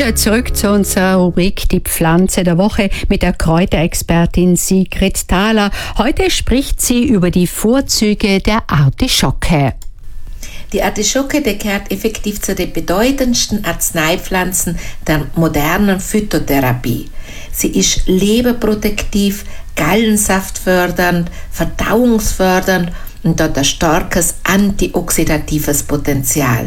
Wieder zurück zu unserer Rubrik Die Pflanze der Woche mit der Kräuterexpertin Sigrid Thaler. Heute spricht sie über die Vorzüge der Artischocke. Die Artischocke gehört effektiv zu den bedeutendsten Arzneipflanzen der modernen Phytotherapie. Sie ist leberprotektiv, gallensaftfördernd, verdauungsfördernd und hat ein starkes antioxidatives Potenzial.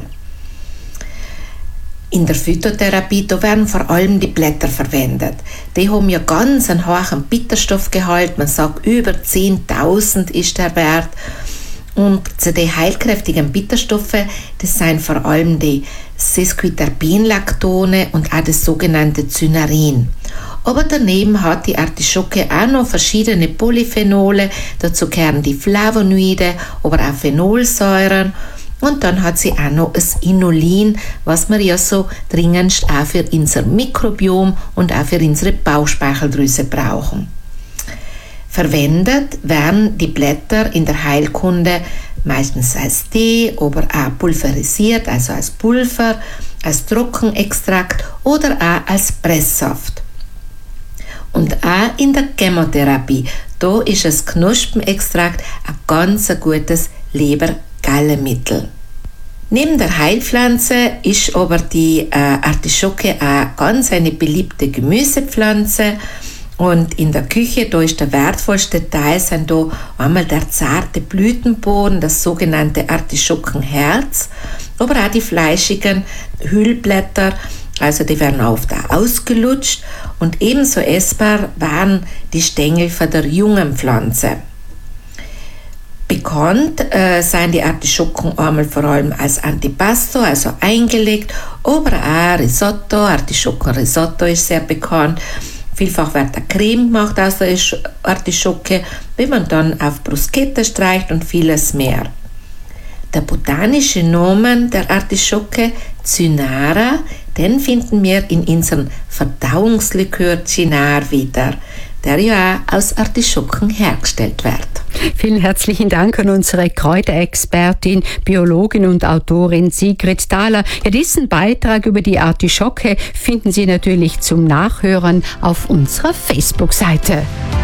In der Phytotherapie da werden vor allem die Blätter verwendet. Die haben ja ganz einen hohen Bitterstoffgehalt, man sagt über 10.000 ist der Wert. Und zu den heilkräftigen Bitterstoffen, das sind vor allem die Sesquiterpenlactone und auch das sogenannte Cynarin. Aber daneben hat die Artischocke auch noch verschiedene Polyphenole, dazu gehören die Flavonoide, aber auch Phenolsäuren. Und dann hat sie auch noch das Inulin, was wir ja so dringend auch für unser Mikrobiom und auch für unsere Bauchspeicheldrüse brauchen. Verwendet werden die Blätter in der Heilkunde meistens als Tee, aber auch pulverisiert, also als Pulver, als Trockenextrakt oder auch als Presssaft. Und auch in der Chemotherapie, da ist das Knospenextrakt ein ganz gutes Lebergallenmittel. Neben der Heilpflanze ist aber die Artischocke auch ganz eine beliebte Gemüsepflanze. Und in der Küche, da ist der wertvollste Teil, sind da einmal der zarte Blütenboden, das sogenannte Artischockenherz, aber auch die fleischigen Hüllblätter, also die werden oft auch ausgelutscht und ebenso essbar waren die Stängel von der jungen Pflanze. Bekannt sind die Artischocken einmal vor allem als Antipasto, also eingelegt, aber auch Risotto, Artischockenrisotto ist sehr bekannt. Vielfach wird eine Creme gemacht aus der Artischocke, wenn man dann auf Bruschetta streicht und vieles mehr. Der botanische Name der Artischocke, Cynara, den finden wir in unserem Verdauungslikör Cynar wieder, der ja auch aus Artischocken hergestellt wird. Vielen herzlichen Dank an unsere Kräuterexpertin, Biologin und Autorin Sigrid Thaler. Ja, diesen Beitrag über die Artischocke finden Sie natürlich zum Nachhören auf unserer Facebook-Seite.